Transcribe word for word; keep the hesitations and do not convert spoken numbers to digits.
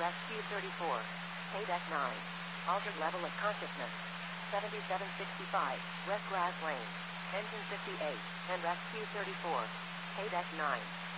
Rescue thirty-four. Paydeck nine. Altered level of consciousness. seventy-seven sixty-five, West Grass Lane. Engine fifty-eight, and Rescue thirty-four. Paydeck nine.